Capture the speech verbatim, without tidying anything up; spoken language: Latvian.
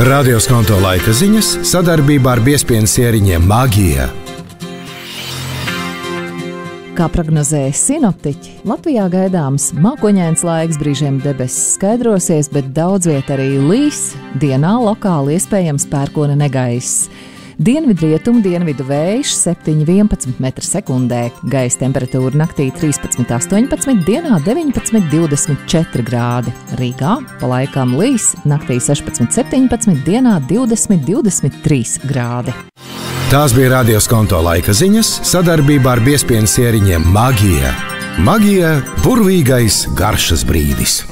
Radio Skonto laika ziņas sadarbībā ar biezpienu sieriņiem Magija. Kā prognozēja sinoptiķi, Latvijā gaidāms mākoņains laiks, brīžiem debesis skaidrosies, bet daudz viet arī līs, dienā lokāli iespējams pērkona negaiss. Dienvidrietumu dienvidu vējš septiņi vienpadsmit metri sekundē, gaisa temperatūra naktī trīspadsmit astoņpadsmit, dienā deviņpadsmit divdesmit četri grādi. Rīgā pa laikam līs, naktī sešpadsmit septiņpadsmit, dienā divdesmit divdesmit trīs grādi. Tās bija Radio Skonto laika ziņas sadarbībā ar biezpienu sieriņiem Magija. Magija – burvīgais garšas brīdis.